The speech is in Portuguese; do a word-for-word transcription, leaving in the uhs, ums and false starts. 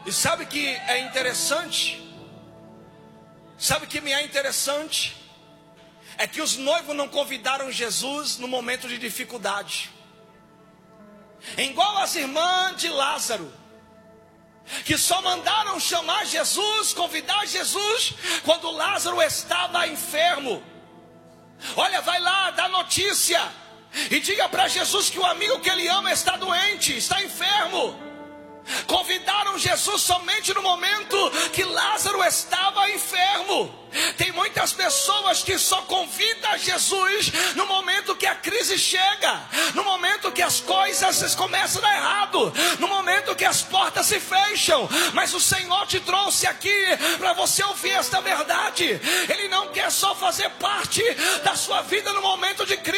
E sabe que é interessante? Sabe que me é interessante? É que os noivos não convidaram Jesus no momento de dificuldade. Igual as irmãs de Lázaro, que só mandaram chamar Jesus, convidar Jesus, quando Lázaro estava enfermo. Olha, vai lá, dá notícia, e diga para Jesus que o amigo que ele ama está doente, está enfermo. Convidaram Jesus somente no momento que Lázaro estava enfermo. Tem muitas pessoas que só convidam Jesus no momento que a crise chega, no momento que as coisas começam a dar errado, no momento que as portas se fecham. Mas o Senhor te trouxe aqui para você ouvir esta verdade. Ele não quer só fazer parte da sua vida no momento de crise.